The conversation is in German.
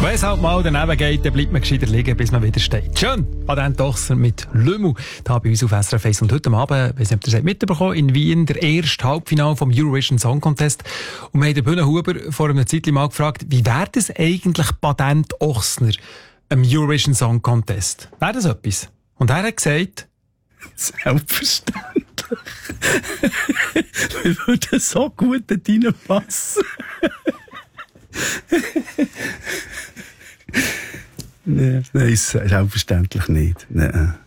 Wenn es halt mal daneben geht, dann bleibt man gescheiter liegen, bis man wieder steht. Schön! Adrian Ochsner mit Lümel, da bei uns auf SRF 1. Und heute Abend, ich weiss nicht, ob ihr es mitbekommen, in Wien der erste Halbfinale vom Eurovision Song Contest. Und wir haben den Bühne Huber vor einer Zeit mal gefragt, wie wäre das eigentlich Patent Ochsner im Eurovision Song Contest? Wäre das etwas? Und er hat gesagt, selbstverständlich. Wir würden so gut dort reinpassen. Nein, selbstverständlich nicht. Nein.